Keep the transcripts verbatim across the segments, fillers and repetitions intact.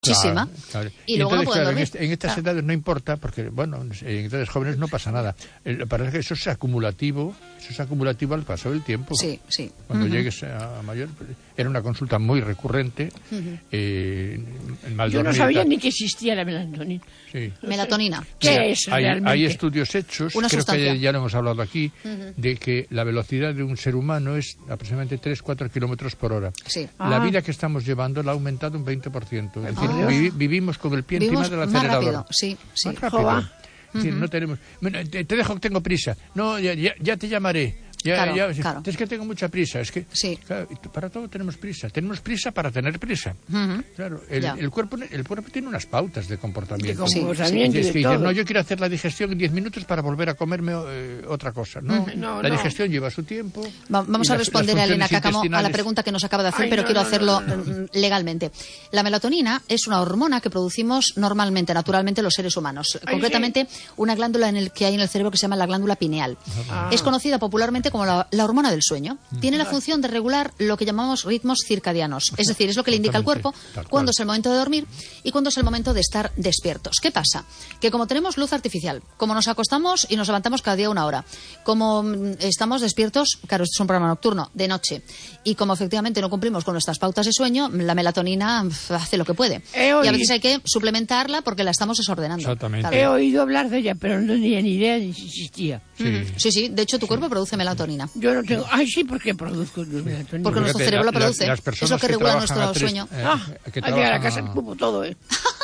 muchísima. Claro, claro. Y, y luego entonces, no pueden claro, dormir. En, este, en estas claro. edades no importa, porque, bueno, en edades jóvenes no pasa nada. El, parece que eso es acumulativo, eso es acumulativo al paso del tiempo. Sí, sí. Cuando uh-huh. llegues a mayor, era una consulta muy recurrente. Uh-huh. eh, mal Yo no sabía ni que existía la melatonina. Sí. Melatonina. ¿Qué sí. es hay, realmente? hay estudios hechos, una creo sustancia. que ya lo hemos hablado aquí, uh-huh. de que la velocidad de un ser humano es aproximadamente tres a cuatro kilómetros por hora. Sí. La Ah. vida que estamos llevando la ha aumentado un veinte por ciento. Es decir, Ah. vivi- vivimos con el pie Vivimos encima del más acelerador. rápido, sí, sí. Más rápido. Joba. Es decir, no tenemos... Bueno, te, te dejo que tengo prisa. No, ya, ya, ya te llamaré. Ya, Claro, ya, claro. Es que tengo mucha prisa. Es que Sí. claro, para todo tenemos prisa. Tenemos prisa para tener prisa. Uh-huh. Claro, el, Ya. el cuerpo el cuerpo tiene unas pautas de comportamiento. De Sí, comportamiento y Es de que dices, todo. no, yo quiero hacer la digestión en diez minutos para volver a comerme eh, otra cosa. No, No, la no. digestión lleva su tiempo. Va- Vamos y a las- responder las a Elena funciones Cácamo a la intestinales- pregunta que nos acaba de hacer, Ay, pero no, quiero no, hacerlo no, no, no. mm, legalmente. La melatonina es una hormona que producimos normalmente, naturalmente, los seres humanos. Ay, Concretamente, una glándula en el que hay en el cerebro que se llama la glándula pineal. Ah. Es conocida popularmente como la, la hormona del sueño. Tiene la función de regular lo que llamamos ritmos circadianos. Es decir, es lo que le indica al cuerpo Exactamente, tal cual. cuándo es el momento de dormir y cuándo es el momento de estar despiertos. ¿Qué pasa? Que como tenemos luz artificial, como nos acostamos y nos levantamos cada día una hora, como mm, estamos despiertos, claro, esto es un programa nocturno, de noche, y como efectivamente no cumplimos con nuestras pautas de sueño, la melatonina pf, hace lo que puede. He Y a oído- veces hay que suplementarla porque la estamos desordenando. Exactamente. He oído hablar de ella, pero no tenía ni idea de si existía. Sí. Sí, sí, de hecho tu cuerpo produce melatonina. Yo no tengo... Ay, sí, ¿por qué produzco melatonina? Porque nuestro Fíjate, cerebro la la- produce. las Es personas lo que regula trabajan nuestro a tres- sueño. eh, Ah, que al llegar a trabajan casa a- pupo todo, ¿eh?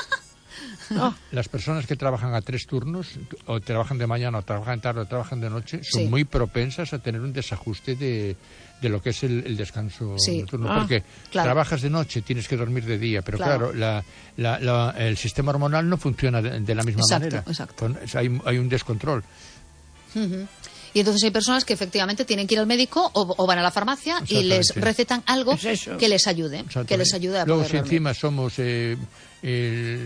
Ah, Las personas que trabajan a tres turnos, o trabajan de mañana, o trabajan tarde, o trabajan de noche, son Sí. muy propensas a tener un desajuste de, de lo que es el, el descanso Sí. nocturno. Ah, porque claro. trabajas de noche, tienes que dormir de día, pero Claro. claro, la, la- la- el sistema hormonal no funciona de, de la misma Exacto, manera. exacto. Con- es- hay, hay un descontrol. Ujú. Y entonces hay personas que efectivamente tienen que ir al médico o, o van a la farmacia y les Exactamente. recetan algo Es eso. que les ayude, que Exactamente. les ayude a Luego, poder si dormir. encima somos eh, eh,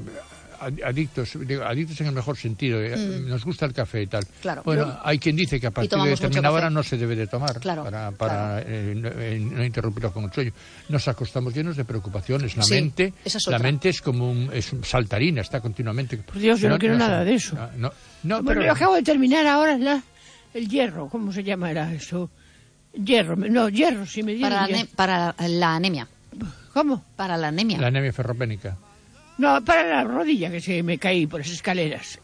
adictos, digo, adictos en el mejor sentido, eh, nos gusta el café y tal. Mm. Claro. Bueno, Yo- hay quien dice que a partir de tomamos mucho determinada café. hora no se debe de tomar Claro, para, para eh, no, eh, no interrumpirlo con el sueño. Nos acostamos llenos de preocupaciones. La Sí, mente, esa es la otra. mente es como un, es un saltarina, está continuamente. Por Dios, yo no quiero nada de eso. No, no, no, bueno, pero yo acabo de terminar ahora la, el hierro. ¿Cómo se llamará eso? Hierro. No, hierro, si me Para, la dieron ane- para la anemia. hierro. ¿Cómo? Para la anemia. la anemia ferropénica. No, para la rodilla, que se me caí por las escaleras.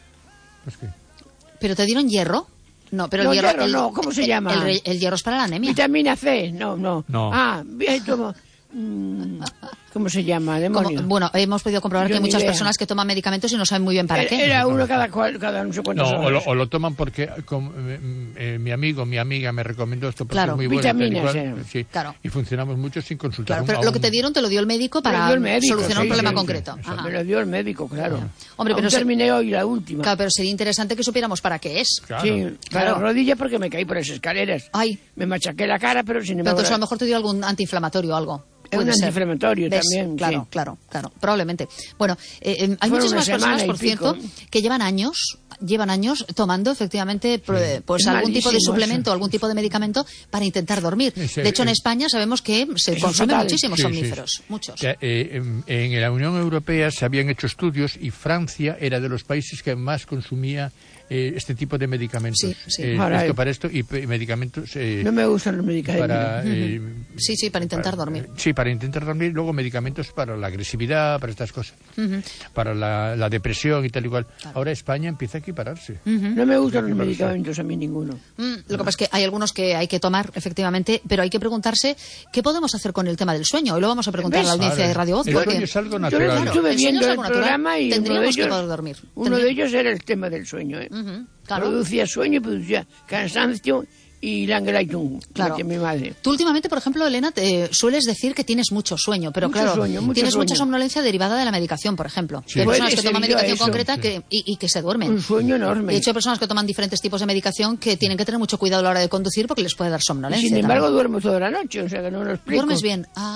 Pues que ¿Pero te dieron hierro? No, pero No, el hierro, hierro el- no, ¿cómo se el- llama? El, el hierro es para la anemia. Vitamina C, no, no. No. Ah, bien, tomo. mm, ¿Cómo se llama? Como- Demonio. bueno, hemos podido comprobar Yo que hay ni muchas idea. personas que toman medicamentos y no saben muy bien para era, qué. era uno cada, cual, cada no sé cuántas No, o lo, horas. o lo toman porque como, eh, eh, mi amigo, mi amiga me recomendó esto porque Claro. es muy bueno. y tal y Vitaminas, cual. eh. Sí. Claro. Y funcionamos mucho sin consultar. Claro, un- pero a lo que un- te dieron te lo dio el médico Me lo para dio el médico, solucionar sí, un problema sí, concreto. sí, Ajá. me lo dio el médico, claro. Hombre, pero Aún se- terminé hoy la última. Claro, pero sería interesante que supiéramos para qué es. Claro. Sí, Claro. para la rodilla porque me caí por las escaleras. Ay, Me machaqué la cara, pero sin pero embargo... entonces a lo mejor te dio algún antiinflamatorio o algo. Es un Puede ser. antiinflamatorio ¿Ves? también, Claro, sí. claro, claro, probablemente. Bueno, eh, eh, hay Fue muchísimas una semana personas, y por pico. cierto, que llevan años, llevan años tomando efectivamente pr- pues Es algún tipo de malísimo suplemento, eso. algún tipo de medicamento para intentar dormir. Sí, De hecho, en eh, España sabemos que se eso es consumen fatal. muchísimos Sí, sí. somníferos, muchos. Que, eh, en, en la Unión Europea se habían hecho estudios y Francia era de los países que más consumía eh, este tipo de medicamentos. Sí, sí. Eh, Ahora, esto eh, para esto y, pe- medicamentos eh, No me gustan los medicamentos. para eh, Sí, sí, para intentar dormir. sí, para intentar dormir. Luego medicamentos para la agresividad, para estas cosas, para la, la depresión y tal igual. Ahora España empieza a equipararse. No me gustan los Hay que medicamentos a mí ninguno. Mm, lo que pasa es que hay algunos que hay que tomar, efectivamente, pero hay que preguntarse qué podemos hacer con el tema del sueño. Hoy lo vamos a preguntar a la ¿Ves? audiencia Claro. de Radio Voz. El porque- sueño es algo Yo natural. les estuve El sueño viendo es el algo natural. programa y uno de Tendríamos que ellos, poder dormir. uno Tendría- de ellos era el tema del sueño. ¿eh? Ujú, claro. Producía sueño y producía cansancio y langueleitung, Claro. que mi madre. Tú últimamente, por ejemplo, Elena, te sueles decir que tienes mucho sueño, pero Mucho claro, sueño, mucho tienes sueño. mucha somnolencia derivada de la medicación, por ejemplo. Sí. Hay personas Puede que ser toman yo medicación eso, concreta sí. que, y, y que se duermen. Un sueño enorme. De hecho, hay personas que toman diferentes tipos de medicación que tienen que tener mucho cuidado a la hora de conducir porque les puede dar Y somnolencia. sin embargo también. duermo toda la noche, o sea que no lo explico. ¿Duermes bien? Ah,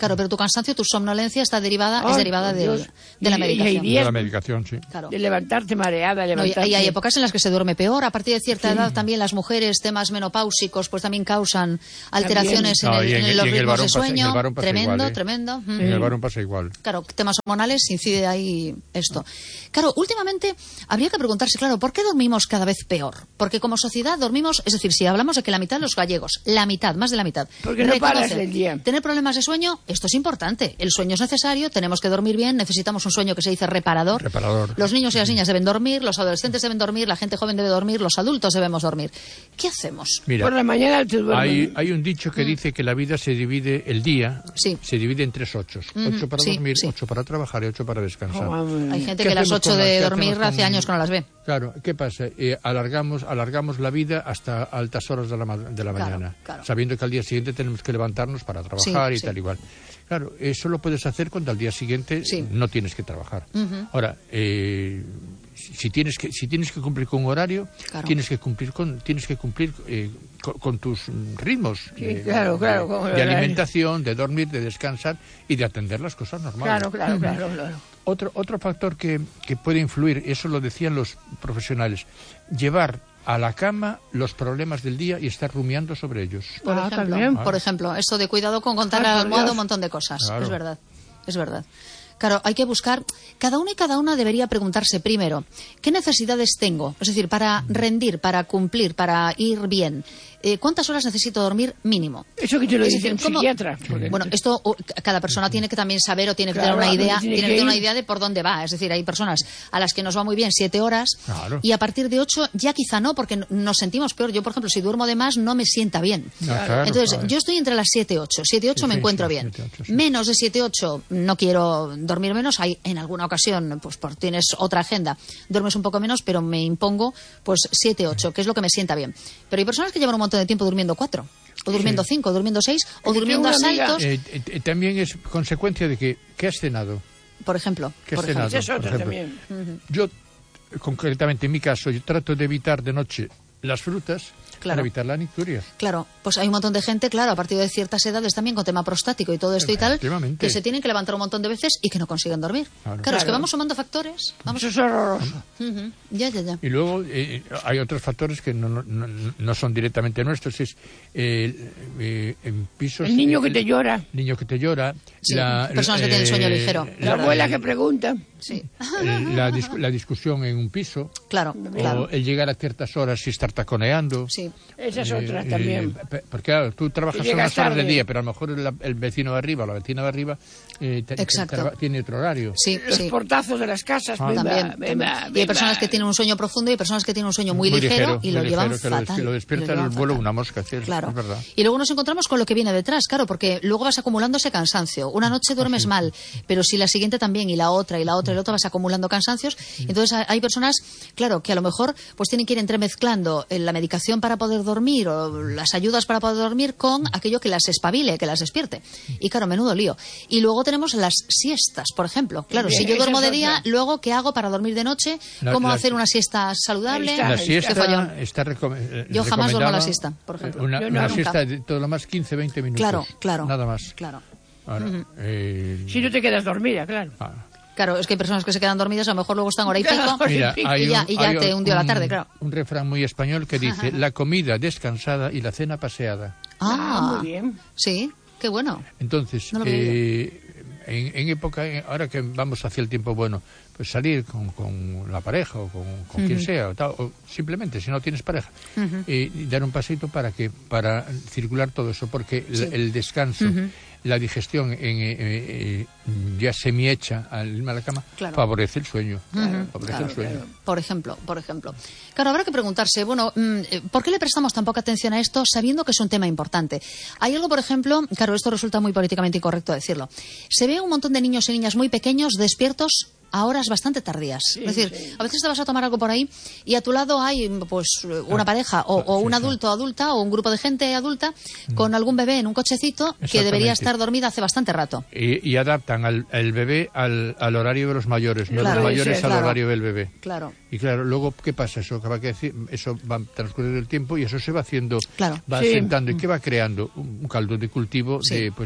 Claro, pero tu cansancio, tu somnolencia está derivada, Oh, es derivada de, Dios. de la Y- y medicación. hay días- De la medicación, sí. Claro. De levantarte mareada, No, y, levantarte... y hay épocas en las que se duerme peor. A partir de cierta edad también las mujeres, temas menopáusicos, pues también causan alteraciones También. en, el- No, y en en el- los y en el ritmos varón de pasa- en el sueño. varón pasa Tremendo, igual, ¿eh? tremendo. Mm. En el varón pasa igual. Claro, temas hormonales, incide ahí esto. Claro, últimamente habría que preguntarse, claro, ¿por qué dormimos cada vez peor? Porque como sociedad dormimos, es decir, si hablamos de que la mitad de los gallegos, la mitad, más de la mitad, Porque no paras reconocen el día. tener problemas de sueño, esto es importante. El sueño es necesario, tenemos que dormir bien, necesitamos un sueño que se dice reparador. Reparador. Los niños y las niñas deben dormir, los adolescentes deben dormir, la gente joven debe dormir, los adultos debemos dormir. ¿Qué hacemos? Mira, Por la mañana te duermes. hay, hay un dicho que dice que la vida se divide, el día Sí. se divide en tres ochos. Ocho para sí, dormir, sí. ocho para trabajar y ocho para descansar. Oh, vamos. Hay gente ¿Qué que las hacemos ocho con la- de qué dormir hacemos hace con- años que no las ve. Claro, ¿qué pasa? Eh, alargamos, alargamos la vida hasta altas horas de la, ma- de la Claro, mañana, claro. sabiendo que al día siguiente tenemos que levantarnos para trabajar Sí, y sí. tal igual. Claro, eso lo puedes hacer cuando al día siguiente Sí. no tienes que trabajar. Ahora, eh, si si tienes que si tienes que cumplir con un horario, Claro. tienes que cumplir con tienes que cumplir eh, con, con tus mm, ritmos Sí, eh, claro, claro, con el de horario. alimentación, de dormir, de descansar y de atender las cosas normales. Claro, claro, claro, claro. Otro, otro factor que, que puede influir, eso lo decían los profesionales, llevar a la cama los problemas del día y estar rumiando sobre ellos. Por Ah, ejemplo, también. por ejemplo, esto de cuidado con contar Ay, a la por almohada Dios. un montón de cosas. Claro. Es verdad, es verdad. Claro, hay que buscar, cada uno y cada una debería preguntarse primero, ¿qué necesidades tengo? Es decir, para rendir, para cumplir, para ir bien. Eh, ¿Cuántas horas necesito dormir mínimo? Eso que te lo Es dice decir, un ¿cómo- psiquiatra. porque- Bueno, esto o, c- cada persona tiene que también saber o tiene que Claro, tener una a donde idea, tiene tiene que que tener una ir. idea de por dónde va. Es decir, hay personas a las que nos va muy bien siete horas Claro. y a partir de ocho ya quizá no, porque n- nos sentimos peor. Yo, por ejemplo, si duermo de más no me sienta bien. No, claro, Entonces, claro. yo estoy entre las siete y ocho. siete y ocho Sí, me sí, encuentro sí, bien. siete, ocho, sí. Menos de siete y ocho no quiero dormir menos. Hay en alguna ocasión, pues por, tienes otra agenda, duermes un poco menos, pero me impongo pues siete ocho, que es lo que me sienta bien. Pero hay personas que llevan un montón de tiempo durmiendo cuatro, o durmiendo cinco, o durmiendo seis, o Yo durmiendo a tengo una amiga- saltos, Eh, eh, eh, también es consecuencia de que, ¿qué has cenado? por ejemplo. ¿Qué por has ejemplo. cenado? Esa es por otra ejemplo? también. Yo, eh, concretamente en mi caso, yo trato de evitar de noche las frutas Claro. para evitar la nicturia. Claro, pues hay un montón de gente, claro, a partir de ciertas edades también con tema prostático y todo esto y tal, Efectivamente. que se tienen que levantar un montón de veces y que no consiguen dormir. Claro. Claro, es que Claro. vamos sumando factores. Vamos... Eso es horroroso. Ujú, Ya, ya, ya. Y luego eh, hay otros factores que no, no, no- no son directamente nuestros, es eh, eh, en pisos... El niño eh, que te llora. niño que te llora. Sí, personas que tienen sueño ligero. La Claro. abuela que pregunta. Sí, el- la, dis- la discusión en un piso, claro, claro. o el llegar a ciertas horas y estar taconeando. Sí. Esa es Eh, otra eh, también. pe- porque claro, tú trabajas Y llegas unas horas del tarde. día, pero a lo mejor el, el vecino de arriba o la vecina de arriba eh, te- te- Exacto. traba- tiene otro horario. Sí, Los sí. portazos de las casas. Ah. venga, También, venga, también. Y hay venga. personas que tienen un sueño profundo y hay personas que tienen un sueño muy, ligero, y lo muy llevan ligero, que lo des- fatal. Lo y despierta lo el llevan vuelo fatal. una mosca, sí, es- Claro. es verdad. Y luego nos encontramos con lo que viene detrás, claro, porque luego vas acumulando ese cansancio. Una noche duermes mal, pero si la siguiente también, y la otra, y la otra, y la otra, vas acumulando cansancios. Entonces hay- hay personas, claro, que a lo mejor pues tienen que ir entremezclando eh, la medicación para poder dormir o las ayudas para poder dormir con aquello que las espabile, que las despierte. Y claro, menudo lío. Y luego tenemos las siestas, por ejemplo. Claro, Bien, si yo esa duermo es de día, otra. luego, ¿qué hago para dormir de noche? La- ¿Cómo la- hacer una siesta saludable? Ahí está. La Qué siesta follón. está recom- eh, Yo jamás duermo recomendada, la siesta, por ejemplo. eh, Una, Yo una no, siesta nunca. de todo lo más quince veinte minutos. Claro, claro. Nada más. Claro. Ahora, eh, Si no te quedas dormida, claro. ah, Claro, es que hay personas que se quedan dormidas, a lo mejor luego están hora y pico. Claro. mira, Y hay ya- un- y ya hay te hundió la un- tarde, claro. Un refrán muy español que dice, la comida descansada y la cena paseada. Ah, muy bien. Sí, qué bueno. Entonces, No lo había eh, en, en época, eh, ahora que vamos hacia el tiempo bueno, pues salir con, con la pareja o con, con quien sea, o, tal, o simplemente si no tienes pareja, eh, y dar un pasito para que para circular todo eso, porque el- Sí. el, descanso, la digestión en, eh, eh, ya semi-hecha al irme a la cama, Claro. favorece el sueño. favorece Claro, el sueño. Por ejemplo, por ejemplo. Claro, habrá que preguntarse, bueno, mm, eh, ¿por qué le prestamos tan poca atención a esto sabiendo que es un tema importante? Hay algo, por ejemplo, claro, esto resulta muy políticamente incorrecto decirlo. Se ve un montón de niños y niñas muy pequeños despiertos a horas bastante tardías. es decir, a veces te vas a tomar algo por ahí y a tu lado hay pues una pareja o, o sí, un sí. adulto o adulta o un grupo de gente adulta con algún bebé en un cochecito que debería Exactamente. estar dormida hace bastante rato. Y, y adaptan al, al bebé al, al horario de los mayores, no Claro, los mayores sí, al claro. horario del bebé. Claro. Y claro, luego, ¿qué pasa? Eso acaba que decir, eso va transcurriendo el tiempo y eso se va haciendo, Claro. va Sí. asentando y que va creando un, un caldo de cultivo Sí. de, pues,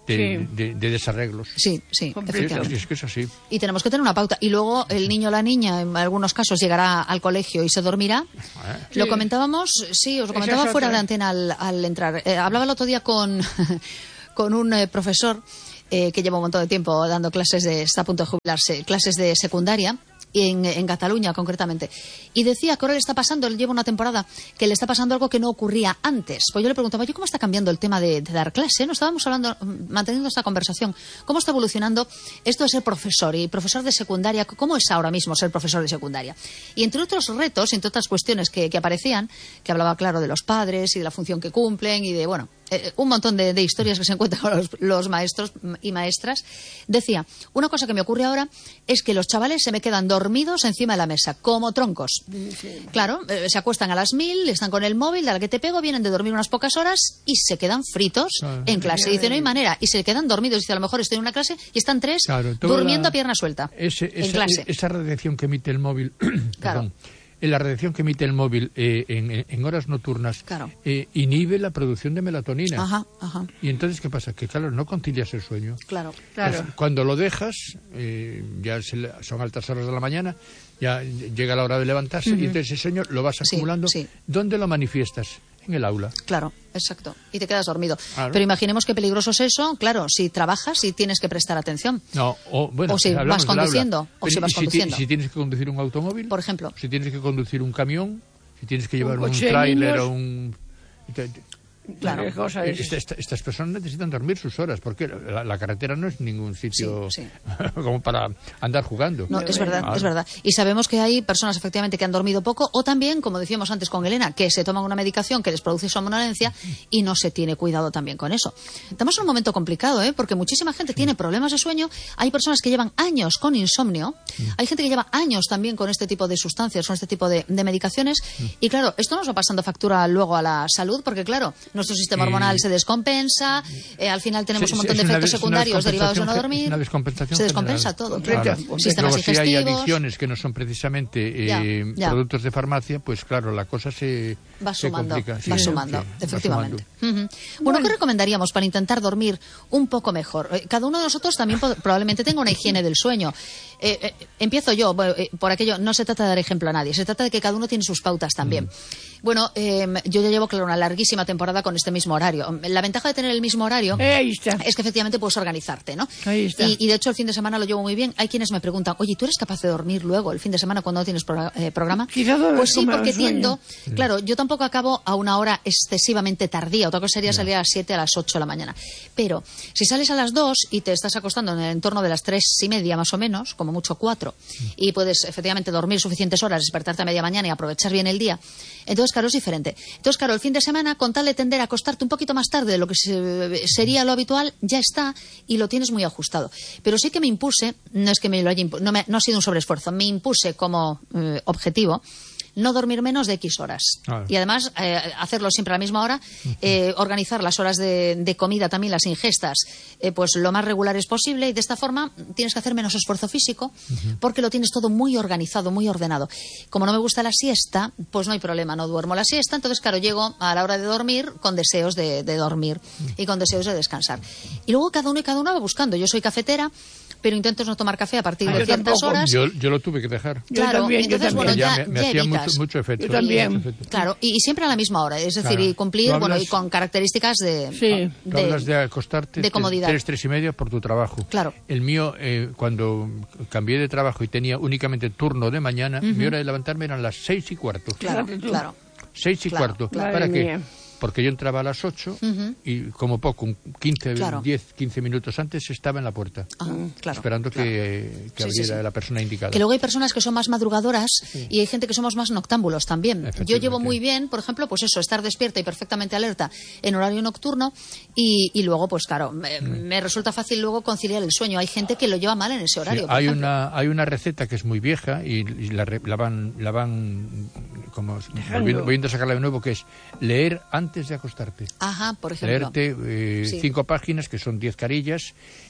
de, Sí. de, de desarreglos. Sí, sí, Completo. Sí, efectivamente. es que es así. Y tenemos que tener una pauta. Y luego el niño o la niña, en algunos casos, llegará al colegio y se dormirá. ¿Eh? Lo Sí. comentábamos, sí, os lo Esa comentaba es fuera otra. de antena al, al entrar. Eh, hablaba el otro día con, con un eh, profesor eh, que lleva un montón de tiempo dando clases de, está a punto de jubilarse, clases de secundaria. En, en Cataluña, concretamente. Y decía que ahora le está pasando, él lleva una temporada, que le está pasando algo que no ocurría antes. Pues yo le preguntaba, ¿yo cómo está cambiando el tema de, de dar clase? No estábamos hablando, manteniendo esta conversación. ¿Cómo está evolucionando esto de ser profesor y profesor de secundaria? ¿Cómo es ahora mismo ser profesor de secundaria? Y entre otros retos, entre otras cuestiones que, que aparecían, que hablaba, claro, de los padres y de la función que cumplen y de, bueno, eh, un montón de, de historias que se encuentran con los, los maestros y maestras, decía, una cosa que me ocurre ahora es que los chavales se me quedan dormidos encima de la mesa, como troncos. Claro, eh, se acuestan a las mil, están con el móvil, a la que te pego, vienen de dormir unas pocas horas y se quedan fritos Claro. en clase. Dice, no hay manera. Y se quedan dormidos. Dice, a lo mejor estoy en una clase y están tres Claro, toda durmiendo la- a pierna suelta Ese- en esa, clase. esa radiación que emite el móvil, Claro. perdón, eh, la radiación que emite el móvil eh, en, en horas nocturnas Claro. eh, inhibe la producción de melatonina. Ajá, ajá, Y entonces, ¿qué pasa? Que, claro, no concilias el sueño. claro. Claro. Pues, cuando lo dejas, eh, ya se le- son altas horas de la mañana, ya llega la hora de levantarse y entonces ese sueño lo vas Sí, acumulando. sí. ¿Dónde lo manifiestas? En el aula. Claro, exacto. Y te quedas dormido. Claro. Pero imaginemos qué peligroso es eso. Claro, si trabajas y tienes que prestar atención. No, o, bueno, O si hablamos vas del aula. conduciendo, o Pero, si vas ¿y ti- conduciendo? si tienes que conducir un automóvil, Por ejemplo. si tienes que conducir un camión, si tienes que llevar un, coche de tráiler niños. o un... te- Claro. Qué cosa es. Esta- esta- estas personas necesitan dormir sus horas, porque la, la carretera no es ningún sitio Sí, sí. como para andar jugando. No, es verdad, Claro. es verdad. Y sabemos que hay personas efectivamente que han dormido poco o también, como decíamos antes con Elena, que se toman una medicación que les produce somnolencia y no se tiene cuidado también con eso. Estamos en un momento complicado, ¿eh? Porque muchísima gente tiene problemas de sueño. Hay personas que llevan años con insomnio. Hay gente que lleva años también con este tipo de sustancias, con este tipo de, de medicaciones. Y claro, esto nos va pasando factura luego a la salud porque, claro, nuestro sistema Eh, hormonal se descompensa. eh, al final tenemos Sí, un sí, montón de es una efectos des- una secundarios derivados de no descompensación ge- dormir. es una descompensación se descompensa general. todo. Completa. Claro. Completa. Sistemas Luego, si hay digestivos. adicciones que no son precisamente Ya, eh, ya. productos de farmacia, pues claro, la cosa se, Va se sumando, complica. Sí, va sí, sumando, sí, va efectivamente. sumando. Ujú. Bueno, ¿qué recomendaríamos para intentar dormir un poco mejor? Eh, Cada uno de nosotros también po- probablemente tenga una higiene del sueño. Eh, eh, empiezo yo, bueno, eh, por aquello, no se trata de dar ejemplo a nadie, se trata de que cada uno tiene sus pautas también. Bueno, eh, yo ya llevo, claro, una larguísima temporada con este mismo horario. La ventaja de tener el mismo horario Eh, ahí está. es que efectivamente puedes organizarte, ¿no? Ahí está. Y, y de hecho el fin de semana lo llevo muy bien. Hay quienes me preguntan, oye, ¿tú eres capaz de dormir luego el fin de semana cuando no tienes progra- eh, programa? Quizá duermes Pues sí, como porque el sueño. tiendo, claro, yo tampoco acabo a una hora excesivamente tardía. Otra cosa sería salir a las siete, a las ocho de la mañana. Pero si sales a las dos y te estás acostando en el entorno de las tres y media más o menos, como mucho cuatro, y puedes efectivamente dormir suficientes horas, despertarte a media mañana y aprovechar bien el día, entonces, claro, es diferente. Entonces, claro, el fin de semana, con tal de tender a acostarte un poquito más tarde de lo que se- sería lo habitual, ya está y lo tienes muy ajustado. Pero sí que me impuse, no es que me lo haya impu- no, me- no ha sido un sobreesfuerzo, me impuse como eh, objetivo no dormir menos de X horas. Claro. Y además, eh, hacerlo siempre a la misma hora, eh, organizar las horas de, de comida, también las ingestas, eh, pues lo más regulares posible. Y de esta forma tienes que hacer menos esfuerzo físico porque lo tienes todo muy organizado, muy ordenado. Como no me gusta la siesta, pues no hay problema, no duermo la siesta. Entonces, claro, llego a la hora de dormir con deseos de, de dormir y con deseos de descansar. Y luego cada uno y cada uno va buscando. Yo soy cafetera, pero intento no tomar café a partir Ah, de yo ciertas tampoco. horas. Yo, yo lo tuve que dejar. Yo Claro, también, yo entonces, bueno, también. ya, me, me ya hacía evitas. mucho, mucho efecto. Yo también. mucho efecto. Claro, y, y siempre a la misma hora, es decir, Claro. y cumplir, Tú hablas- bueno, y con características de, Sí. Tú hablas de acostarte de comodidad. tres, tres y media por tu trabajo. Claro. El mío, eh, cuando cambié de trabajo y tenía únicamente turno de mañana, mi hora de levantarme eran las seis y cuarto. Claro, Fíjate tú. claro. Seis y Claro, cuarto. claro. ¿Para Madre qué? mía. Porque yo entraba a las ocho y como poco, un quince, Claro. diez, quince minutos antes estaba en la puerta. Ah, claro. Esperando claro. que, que Sí, sí, abriera sí. la persona indicada. Que luego hay personas que son más madrugadoras y hay gente que somos más noctámbulos también. Yo Efectivamente. llevo muy bien, por ejemplo, pues eso, estar despierta y perfectamente alerta en horario nocturno y, y luego, pues claro, me, me resulta fácil luego conciliar el sueño. Hay gente que lo lleva mal en ese Sí, horario. por hay ejemplo. una hay una receta que es muy vieja y, y la, re- la van la van como volviendo, volviendo a sacarla de nuevo, que es leer antes de acostarte. Ajá, por ejemplo. Leerte eh, Sí. cinco páginas que son diez carillas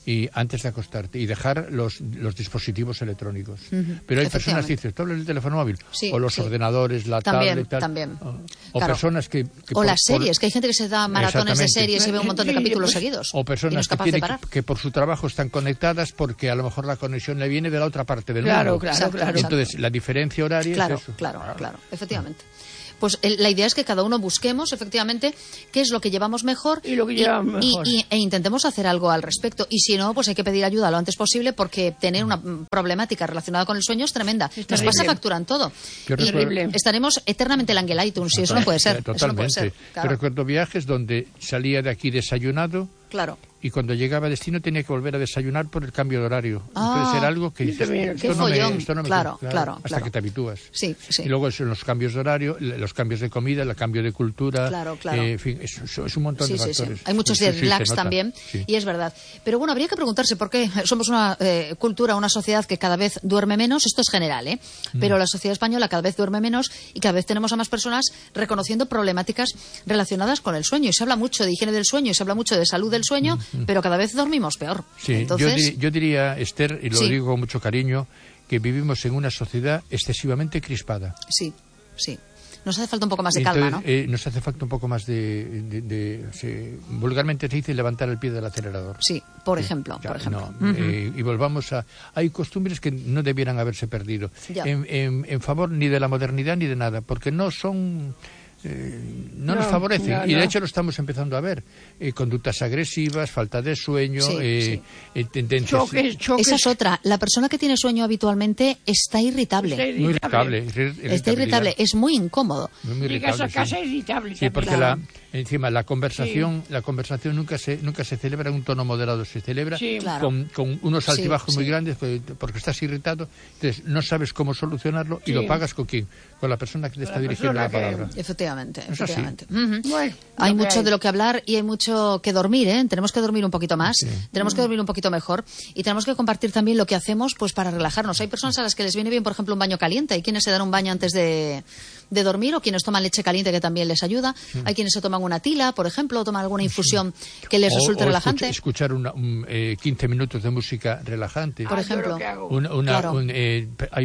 y antes de acostarte y dejar los, los dispositivos electrónicos. Uh-huh. Pero hay personas que dicen, ¿tú hablas del teléfono móvil? Sí, o los sí. ordenadores, la también, tablet, tal. También. O, o claro. personas que, que... O por, las series, por... que hay gente que se da maratones de series y ve un montón de capítulos seguidos. O personas no que, tienen, que, que por su trabajo están conectadas porque a lo mejor la conexión le viene de la otra parte del claro, mundo. Claro, claro, claro. Entonces, la diferencia horaria claro, es eso. Claro, claro, claro, efectivamente. Pues el, la idea es que cada uno busquemos efectivamente qué es lo que llevamos mejor y lo que llevamos y, mejor. Y, y, e intentemos hacer algo al respecto. Y si no, pues hay que pedir ayuda lo antes posible porque tener una problemática relacionada con el sueño es tremenda. Es Nos pasa factura en todo. Yo y recuerdo... estaremos eternamente en el Angel iTunes y eso no puede ser. Totalmente. No puede ser, claro. Yo recuerdo viajes donde salía de aquí desayunado. Claro. Y cuando llegaba a destino tenía que volver a desayunar por el cambio de horario. Ah, entonces era algo que dices, esto, no me, esto no me claro, queda, claro, hasta claro. que te habitúas. Sí, sí. Y luego son los cambios de horario, los cambios de comida, el cambio de cultura. Claro, claro. Eh, en fin, es, es un montón sí, de sí, factores. Sí. Hay muchos sí, jet sí, lags también, sí. Y es verdad. Pero bueno, habría que preguntarse por qué somos una eh, cultura, una sociedad que cada vez duerme menos. Esto es general, ¿eh? Mm. Pero la sociedad española cada vez duerme menos y cada vez tenemos a más personas reconociendo problemáticas relacionadas con el sueño. Y se habla mucho de higiene del sueño y se habla mucho de salud del sueño, mm. pero cada vez dormimos peor. Sí, Entonces... yo, dir, yo diría, Esther, y lo sí. digo con mucho cariño, que vivimos en una sociedad excesivamente crispada. Sí, sí. Nos hace falta un poco más de Entonces, calma, ¿no? Eh, nos hace falta un poco más de... de, de se, vulgarmente se dice levantar el pie del acelerador. Sí, por sí, ejemplo. Ya, por ejemplo. No, uh-huh. eh, y volvamos a... Hay costumbres que no debieran haberse perdido. En, en, en favor ni de la modernidad ni de nada, porque no son... Eh, no, no nos favorecen no, no. y de hecho lo estamos empezando a ver eh, conductas agresivas, falta de sueño, sí, eh, sí. Eh, tendencias choques, choques. Esa es otra, la persona que tiene sueño habitualmente está irritable, está muy irritable, irritable. está irritable, es muy incómodo, muy, muy irritable, a casa sí. irritable sí, porque claro. la, encima la conversación sí. la conversación nunca se nunca se celebra en un tono moderado, se celebra sí. claro. con, con unos altibajos sí, muy sí. grandes porque estás irritado, entonces no sabes cómo solucionarlo sí. y lo pagas con quién, con la persona que te con está la dirigiendo la que... palabra. Efectivamente, ¿Es efectivamente. Uh-huh. Bueno, hay mucho hay. de lo que hablar y hay mucho que dormir, ¿eh? Tenemos que dormir un poquito más, sí. tenemos que dormir un poquito mejor y tenemos que compartir también lo que hacemos pues para relajarnos. Hay personas a las que les viene bien, por ejemplo, un baño caliente. Hay quienes se dan un baño antes de, de dormir o quienes toman leche caliente que también les ayuda. Sí. Hay quienes se toman una tila, por ejemplo, o toman alguna infusión sí. que les o, resulte o relajante. Escuchar una, un, eh, quince minutos de música relajante. Por ejemplo. Una, una, claro. un, eh, hay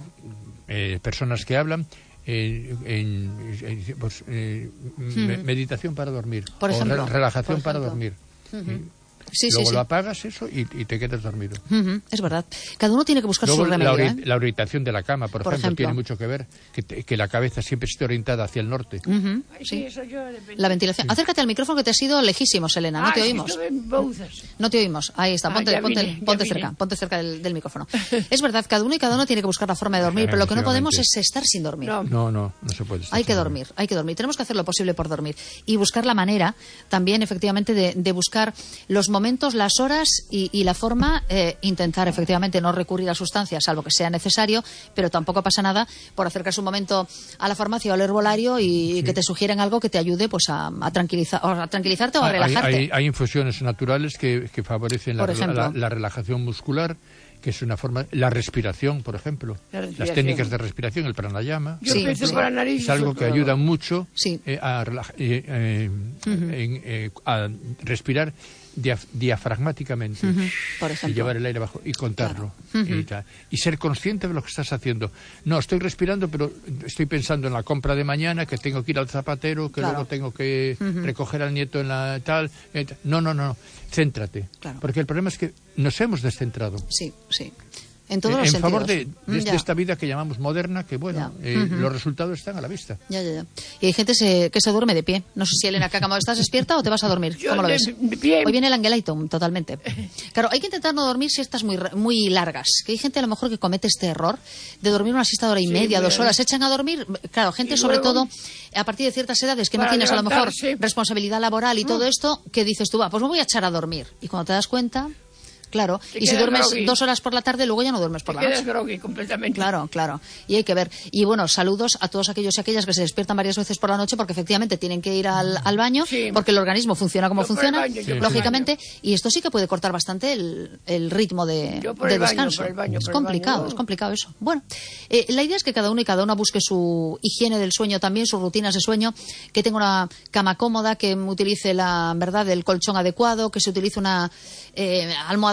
eh, personas que hablan Eh, en, en, pues, eh, hmm. meditación para dormir, por ejemplo, o re relajación por ejemplo. para dormir. Uh-huh. Sí, Luego sí, lo sí. apagas eso y, y te quedas dormido. Uh-huh. Es verdad. Cada uno tiene que buscar Luego, su remedio. La, ori ¿eh? la orientación de la cama, por, por ejemplo, ejemplo, tiene mucho que ver. Que, te, que la cabeza siempre esté orientada hacia el norte. Uh-huh. Sí, eso yo la ventilación. Sí. Acércate al micrófono que te has ido lejísimo, Elena. No ah, te oímos. Sí, no te oímos. Ahí está. Ponte, ah, ponte, vine, ponte cerca. Ponte cerca del, del micrófono. Es verdad, cada uno y cada uno tiene que buscar la forma de dormir, pero lo que no podemos es estar sin dormir. No, no, no, no se puede. Hay que dormir, dormir, hay que dormir. Tenemos que hacer lo posible por dormir y buscar la manera también, efectivamente, de, de buscar los momentos, las horas y, y la forma, eh, intentar efectivamente no recurrir a sustancias salvo que sea necesario, pero tampoco pasa nada por acercarse un momento a la farmacia o al herbolario y sí. que te sugieren algo que te ayude pues a, a, tranquilizar, a tranquilizarte o a relajarte. Hay, hay, hay infusiones naturales que, que favorecen la, la, la relajación muscular, que es una forma, la respiración, por ejemplo, respiración. Las técnicas de respiración, el pranayama, Yo sí, sí. por la nariz, es algo que ayuda mucho sí. eh, a, eh, eh, uh-huh. en, eh, a respirar diaf diafragmáticamente uh-huh. por ejemplo. Y llevar el aire abajo y contarlo claro. uh-huh. y, tal. Y ser consciente de lo que estás haciendo. No, estoy respirando, pero estoy pensando en la compra de mañana, que tengo que ir al zapatero, que claro. luego tengo que uh-huh. recoger al nieto en la tal. Eh, tal. No, no, no, céntrate. Claro. Porque el problema es que nos hemos descentrado. Sí, sí. En todos en, los en sentidos. favor de, de, mm, de esta vida que llamamos moderna, que bueno, eh, uh-huh. los resultados están a la vista. Ya, ya, ya. Y hay gente se, que se duerme de pie. No sé si, Elena, que acabamos, ¿estás despierta o te vas a dormir? Yo ¿Cómo lo de, ves? De pie. Hoy viene el Angelitum, totalmente. Claro, hay que intentar no dormir siestas muy, muy largas. Que hay gente a lo mejor que comete este error de dormir una siesta de hora y sí, media, dos horas. Se echan a dormir. Claro, gente sobre todo a partir de ciertas edades que no tienes a lo mejor responsabilidad laboral y mm. todo esto, que dices tú, va, pues me voy a echar a dormir. Y cuando te das cuenta... Claro, te y si duermes groggy. dos horas por la tarde, luego ya no duermes por te la noche. Te quedas groggy completamente. Claro, claro. Y hay que ver. Y bueno, saludos a todos aquellos y aquellas que se despiertan varias veces por la noche porque efectivamente tienen que ir al, al baño, sí. porque el organismo funciona como yo funciona, baño, sí. lógicamente, y esto sí que puede cortar bastante el, el ritmo de, de descanso. Baño, baño, es complicado, baño. es complicado eso. Bueno, eh, la idea es que cada uno y cada una busque su higiene del sueño también, sus rutinas de sueño, que tenga una cama cómoda, que utilice la verdad el colchón adecuado, que se utilice una eh, almohada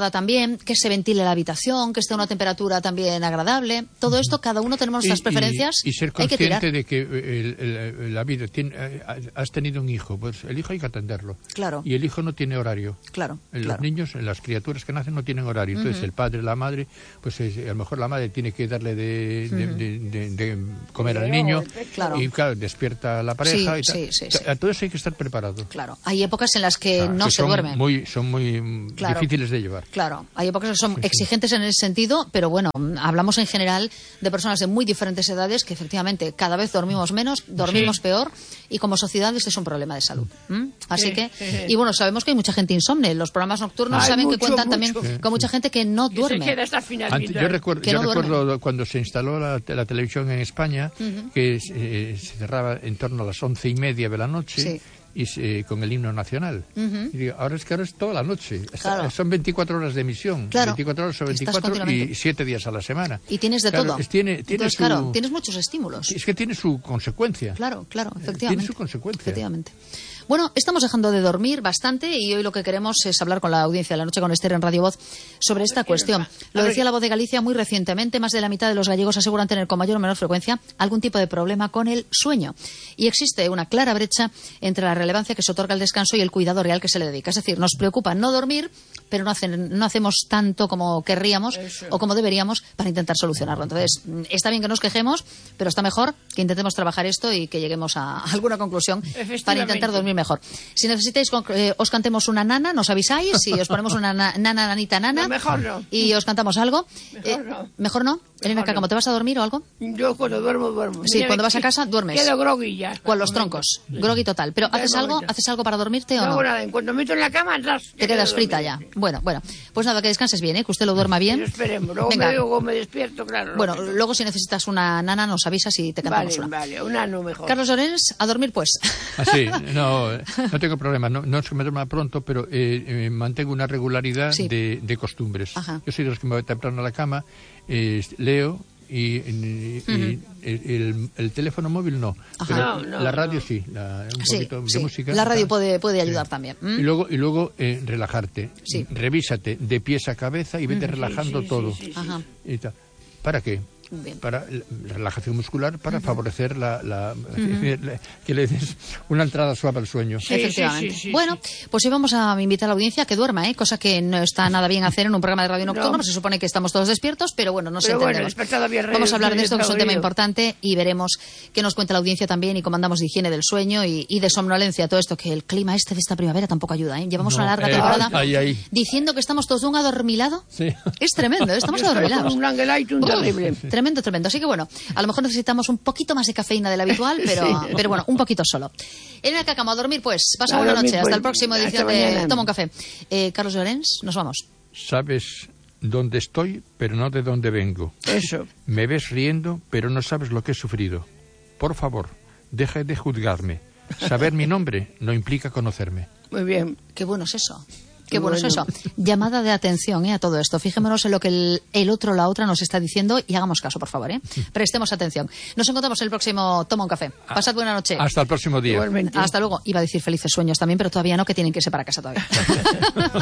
adecuada también, que se ventile la habitación, que esté a una temperatura también agradable. Todo esto, cada uno tenemos nuestras y, preferencias. Y, y ser consciente de que el, el, la vida, tiene, has tenido un hijo, pues el hijo hay que atenderlo. Claro. Y el hijo no tiene horario. Claro. Los claro. niños, las criaturas que nacen no tienen horario. Entonces uh-huh. el padre, la madre, pues es, a lo mejor la madre tiene que darle de, de, uh-huh. de, de, de comer al niño. Claro. Y claro, despierta a la pareja. Sí, y tal. Sí, sí, sí. A todo eso hay que estar preparado. Claro. Hay épocas en las que o sea, no que se son duerme. Muy, son muy claro. difíciles de llevar. Claro. Hay épocas que son sí, exigentes sí. en ese sentido, pero bueno, hablamos en general de personas de muy diferentes edades que efectivamente cada vez dormimos menos, dormimos sí. peor, y como sociedad este es un problema de salud. ¿Mm? Así sí, que, sí. y bueno, sabemos que hay mucha gente insomne. Los programas nocturnos Ay, saben mucho, que cuentan mucho. también sí, con mucha sí. gente que no que duerme. Se queda hasta final Antes, yo recuerdo, que yo no recuerdo cuando se instaló la, la televisión en España, uh-huh. que eh, se cerraba en torno a las once y media de la noche. Sí. Y eh, con el himno nacional. Uh-huh. Y digo, ahora es que ahora es toda la noche. Claro. Son veinticuatro horas de emisión. Claro. veinticuatro horas o veinticuatro y siete días a la semana. Y tienes de claro, todo. Es, tiene, tiene Entonces, su, claro, tienes muchos estímulos. Es que tiene su consecuencia. Claro, claro, efectivamente. Tiene su consecuencia. Efectivamente. Bueno, estamos dejando de dormir bastante y hoy lo que queremos es hablar con la audiencia de la noche con Esther en Radio Voz sobre esta cuestión. Lo decía la Voz de Galicia muy recientemente, más de la mitad de los gallegos aseguran tener con mayor o menor frecuencia algún tipo de problema con el sueño. Y existe una clara brecha entre la relevancia que se otorga al descanso y el cuidado real que se le dedica. Es decir, nos preocupa no dormir, pero no, hacen, no hacemos tanto como querríamos Eso. o como deberíamos para intentar solucionarlo. Entonces, está bien que nos quejemos, pero está mejor que intentemos trabajar esto y que lleguemos a alguna conclusión para intentar dormir mejor. Si necesitáis eh, os cantemos una nana, nos avisáis y os ponemos una na nana, nanita, nana. No, mejor no. Y os cantamos algo. Mejor eh, no. ¿Mejor no? Mejor Elena Cácamo, ¿te vas a dormir o algo? Yo cuando duermo, duermo. Sí, Mira, cuando vas a casa, duermes. Quedo grogui ya. Con los troncos. Grogui total. ¿Pero haces algo, haces algo para dormirte o no? No, nada. En cuanto me meto en la cama, atrás. Te quedas frita ya. Bueno, bueno. Pues nada, que descanses bien, ¿eh? Que usted lo duerma bien. Pero esperemos. Luego Venga. me, luego me despierto, claro. Bueno, luego si necesitas una nana, nos avisas y te cantamos vale, una. Vale, vale. Una no mejor. Carlos Llorens, a dormir pues. Ah, sí, no, no tengo problema. No, no es que me duerma pronto, pero eh, eh, mantengo una regularidad sí. de, de costumbres. Ajá. Yo soy de los que me voy temprano a la cama, eh, leo y, y, uh-huh. y el, el, el teléfono móvil no, Ajá. pero no, no, la radio no. sí, la, un sí, poquito sí. de música. La radio puede, puede ayudar sí. también. ¿Mm? Y luego, y luego eh, relajarte. Sí. Revísate de pies a cabeza y vete uh-huh. relajando sí, sí, todo. Sí, sí, sí. Ajá. Y tal. ¿Para qué? Bien. Para la relajación muscular, para uh-huh. favorecer la, la, uh-huh. la que le des una entrada suave al sueño. Sí, efectivamente. Sí, sí, sí, bueno, sí. pues hoy vamos a invitar a la audiencia a que duerma, ¿eh? Cosa que no está nada bien hacer en un programa de radio nocturno, no. Se supone que estamos todos despiertos, pero bueno, nos pero entendemos. Bueno, vamos a hablar de esto, que es un tema importante, y veremos qué nos cuenta la audiencia también y cómo andamos de higiene del sueño y, y de somnolencia, todo esto, que el clima este de esta primavera tampoco ayuda, ¿eh? Llevamos no, una larga eh, temporada ay, ay. diciendo que estamos todos de un adormilado. Sí. Es tremendo, ¿eh? Estamos adormilados. Un angelite, un terrible. Sí. Tremendo, tremendo. Así que bueno, a lo mejor necesitamos un poquito más de cafeína de la habitual, pero, sí. pero bueno, un poquito solo. Elena Cácamo, a dormir pues. Pasa buena noche. Pues, hasta el próximo edición de Toma un Café. Eh, Carlos Llorens, nos vamos. Sabes dónde estoy, pero no de dónde vengo. Eso. Me ves riendo, pero no sabes lo que he sufrido. Por favor, deja de juzgarme. Saber mi nombre no implica conocerme. Muy bien. Qué bueno es eso. Qué bueno, bueno es eso. Llamada de atención, ¿eh? A todo esto. Fijémonos en lo que el, el otro o la otra nos está diciendo y hagamos caso, por favor, ¿eh? Prestemos atención. Nos encontramos en el próximo Toma un Café. Pasad buena noche. Hasta el próximo día. Igualmente. Hasta luego. Iba a decir felices sueños también, pero todavía no, que tienen que irse para casa todavía.